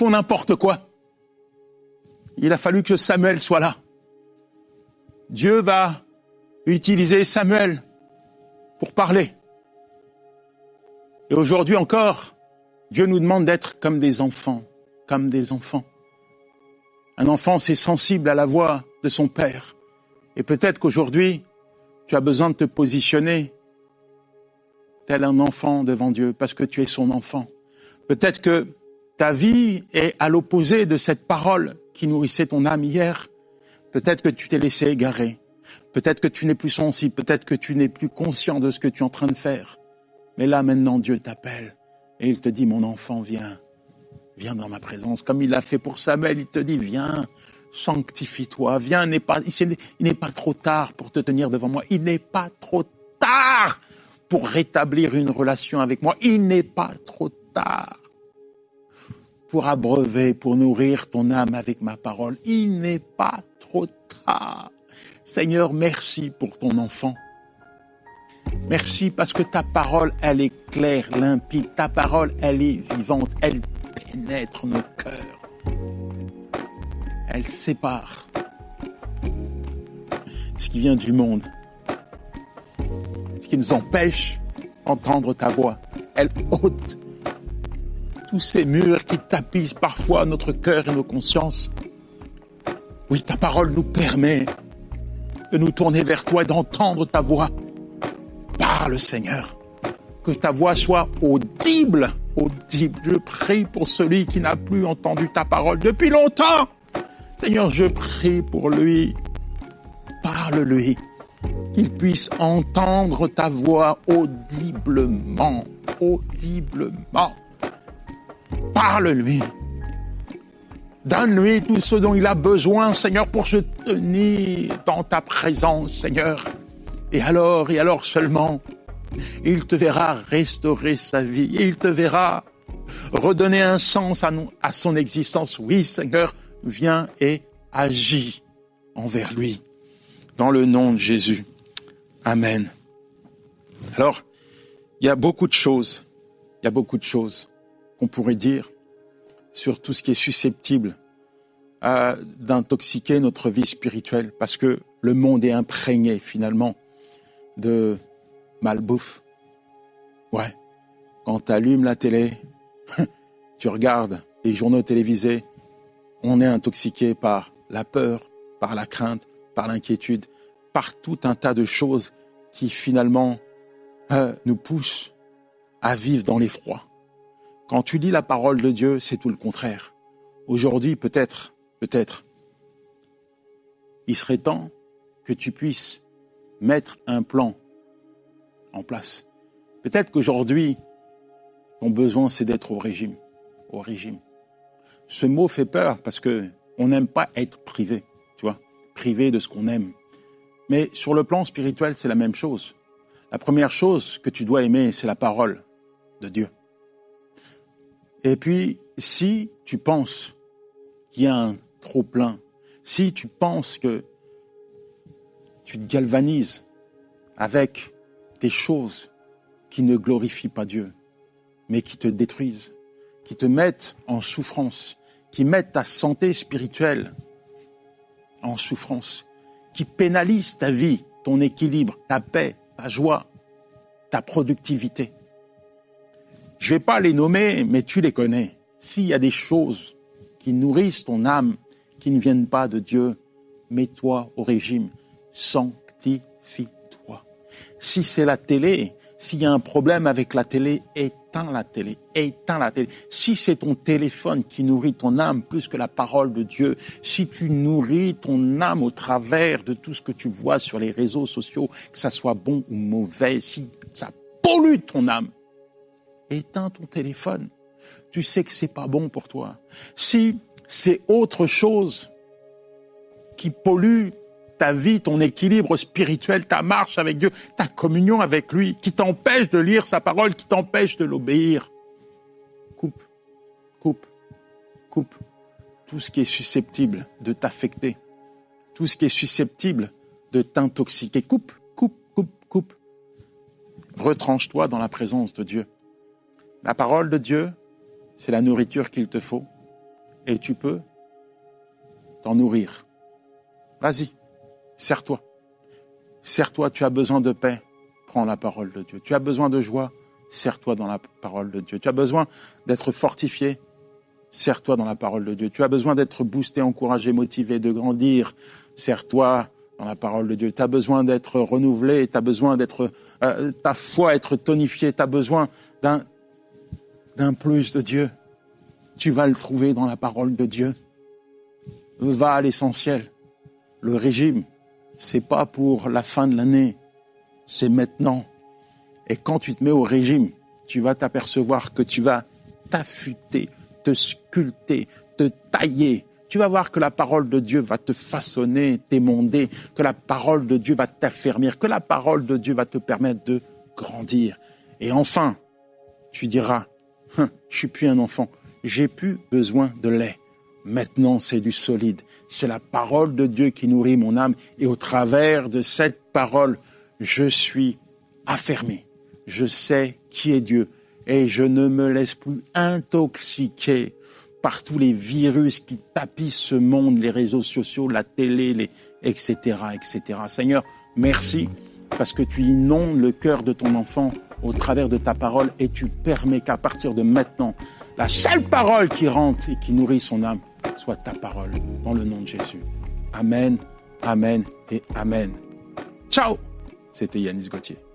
pour n'importe quoi. Il a fallu que Samuel soit là. Dieu va utiliser Samuel pour parler. Et aujourd'hui encore, Dieu nous demande d'être comme des enfants, comme des enfants. Un enfant, c'est sensible à la voix de son père. Et peut-être qu'aujourd'hui, tu as besoin de te positionner tel un enfant devant Dieu, parce que tu es son enfant. Peut-être que ta vie est à l'opposé de cette parole qui nourrissait ton âme hier. Peut-être que tu t'es laissé égarer. Peut-être que tu n'es plus sensible. Peut-être que tu n'es plus conscient de ce que tu es en train de faire. Mais là, maintenant, Dieu t'appelle. Et il te dit, mon enfant, viens. Viens dans ma présence. Comme il l'a fait pour Samuel, il te dit, viens, sanctifie-toi. Viens, il n'est pas trop tard pour te tenir devant moi. Il n'est pas trop tard pour rétablir une relation avec moi. Il n'est pas trop tard pour abreuver, pour nourrir ton âme avec ma parole. Il n'est pas trop tard. Seigneur, merci pour ton enfant. Merci parce que ta parole, elle est claire, limpide. Ta parole, elle est vivante. Elle pénètre nos cœurs. Elle sépare ce qui vient du monde, ce qui nous empêche d'entendre ta voix. Elle ôte tous ces murs qui tapissent parfois notre cœur et nos consciences. Oui, ta parole nous permet de nous tourner vers toi et d'entendre ta voix. Parle, Seigneur. Que ta voix soit audible, audible. Je prie pour celui qui n'a plus entendu ta parole depuis longtemps. Seigneur, je prie pour lui. Parle-lui. Qu'il puisse entendre ta voix audiblement. Audiblement. Parle-lui. Donne-lui tout ce dont il a besoin, Seigneur, pour se tenir dans ta présence, Seigneur. Et alors seulement, il te verra restaurer sa vie. Il te verra redonner un sens à son existence. Oui, Seigneur, viens et agis envers lui. Dans le nom de Jésus. Amen. Alors, il y a beaucoup de choses qu'on pourrait dire sur tout ce qui est susceptible d'intoxiquer notre vie spirituelle, parce que le monde est imprégné finalement de malbouffe. Ouais, quand tu allumes la télé, tu regardes les journaux télévisés, on est intoxiqué par la peur, par la crainte, par l'inquiétude, par tout un tas de choses qui finalement nous poussent à vivre dans l'effroi. Quand tu lis la parole de Dieu, c'est tout le contraire. Aujourd'hui, peut-être, il serait temps que tu puisses mettre un plan en place. Peut-être qu'aujourd'hui, ton besoin, c'est d'être au régime. Au régime. Ce mot fait peur parce que on n'aime pas être privé, tu vois, privé de ce qu'on aime. Mais sur le plan spirituel, c'est la même chose. La première chose que tu dois aimer, c'est la parole de Dieu. Et puis, si tu penses qu'il y a un trop-plein, si tu penses que tu te galvanises avec des choses qui ne glorifient pas Dieu, mais qui te détruisent, qui te mettent en souffrance, qui mettent ta santé spirituelle en souffrance, qui pénalisent ta vie, ton équilibre, ta paix, ta joie, ta productivité. Je ne vais pas les nommer, mais tu les connais. S'il y a des choses qui nourrissent ton âme, qui ne viennent pas de Dieu, mets-toi au régime, sanctifie-toi. Si c'est la télé, s'il y a un problème avec la télé, éteins la télé, éteins la télé. Si c'est ton téléphone qui nourrit ton âme plus que la parole de Dieu, si tu nourris ton âme au travers de tout ce que tu vois sur les réseaux sociaux, que ça soit bon ou mauvais, si ça pollue ton âme, éteins ton téléphone. Tu sais que c'est pas bon pour toi. Si c'est autre chose qui pollue ta vie, ton équilibre spirituel, ta marche avec Dieu, ta communion avec lui, qui t'empêche de lire sa parole, qui t'empêche de l'obéir, coupe tout ce qui est susceptible de t'affecter, tout ce qui est susceptible de t'intoxiquer. Coupe. Retranche-toi dans la présence de Dieu. La parole de Dieu, c'est la nourriture qu'il te faut. et tu peux t'en nourrir. Vas-y, sers-toi. Sers-toi, tu as besoin de paix, prends la parole de Dieu. Tu as besoin de joie, sers-toi dans la parole de Dieu. Tu as besoin d'être fortifié, sers-toi dans la parole de Dieu. Tu as besoin d'être boosté, encouragé, motivé, de grandir, sers-toi dans la parole de Dieu. Tu as besoin d'être renouvelé, tu as besoin d'être ta foi être tonifiée, tu as besoin d'un plus de Dieu. Tu vas le trouver dans la parole de Dieu. Va à l'essentiel. Le régime, c'est pas pour la fin de l'année, c'est maintenant. Et quand tu te mets au régime, tu vas t'apercevoir que tu vas t'affûter, te sculpter, te tailler. Tu vas voir que la parole de Dieu va te façonner, t'émonder, que la parole de Dieu va t'affermir, que la parole de Dieu va te permettre de grandir. Et enfin, tu diras, je suis plus un enfant, j'ai plus besoin de lait. Maintenant, c'est du solide. C'est la parole de Dieu qui nourrit mon âme. Et au travers de cette parole, je suis affermi. Je sais qui est Dieu. Et je ne me laisse plus intoxiquer par tous les virus qui tapissent ce monde, les réseaux sociaux, la télé, etc., etc. Seigneur, merci parce que tu inondes le cœur de ton enfant au travers de ta parole et tu permets qu'à partir de maintenant, la seule parole qui rentre et qui nourrit son âme soit ta parole, dans le nom de Jésus. Amen, amen et amen. Ciao! C'était Yanis Gauthier.